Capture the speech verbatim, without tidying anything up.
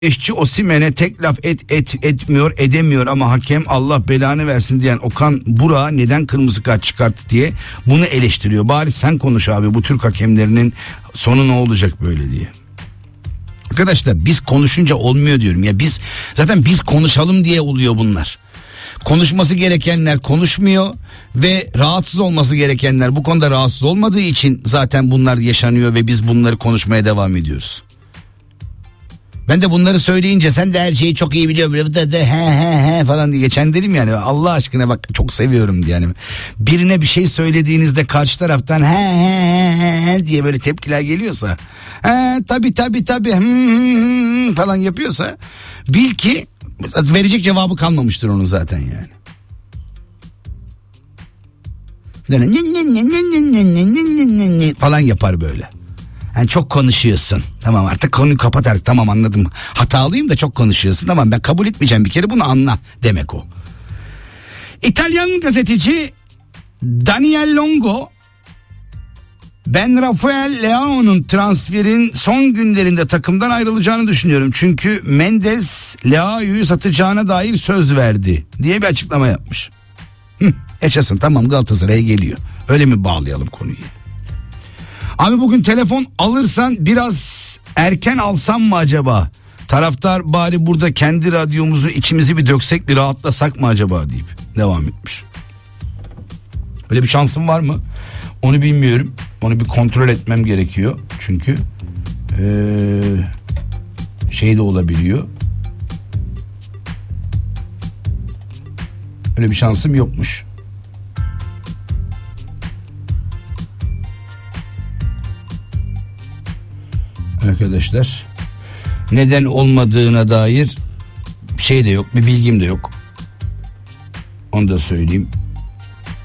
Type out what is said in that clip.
Eşçi Osimhen'e tek laf et, et etmiyor edemiyor ama hakem Allah belanı versin diyen Okan Burak'a neden kırmızı kart çıkarttı diye bunu eleştiriyor. Bari sen konuş abi, bu Türk hakemlerinin sonu ne olacak böyle diye. Arkadaşlar biz konuşunca olmuyor diyorum ya, biz zaten biz konuşalım diye oluyor bunlar. Konuşması gerekenler konuşmuyor ve rahatsız olması gerekenler bu konuda rahatsız olmadığı için zaten bunlar yaşanıyor ve biz bunları konuşmaya devam ediyoruz. Ben de bunları söyleyince sen de her şeyi çok iyi biliyorum he he he falan diye geçen dedim yani, Allah aşkına bak çok seviyorum diye. Yani birine bir şey söylediğinizde karşı taraftan he he he, he diye böyle tepkiler geliyorsa, he tabi tabi tabi falan yapıyorsa bil ki verecek cevabı kalmamıştır onun zaten yani. Falan yapar böyle. Yani çok konuşuyorsun. Tamam artık konuyu kapat artık, tamam anladım. Hatalıyım da çok konuşuyorsun. Tamam ben kabul etmeyeceğim bir kere, bunu anla demek o. İtalyan gazeteci Daniel Longo, ben Rafael Leao'nun transferin son günlerinde takımdan ayrılacağını düşünüyorum. Çünkü Mendes Leao'yu satacağına dair söz verdi diye bir açıklama yapmış. Hı, yaşasın, tamam Galatasaray'a geliyor. Öyle mi bağlayalım konuyu? Abi bugün telefon alırsan biraz erken alsam mı acaba? Taraftar bari burada kendi radyomuzu içimizi bir döksek, bir rahatlasak mı acaba deyip devam etmiş. Öyle bir şansım var mı? Onu bilmiyorum. Onu bir kontrol etmem gerekiyor. Çünkü ee, şey de olabiliyor. Öyle bir şansım yokmuş. Arkadaşlar, neden olmadığına dair şey de yok, bir bilgim de yok. Onu da söyleyeyim.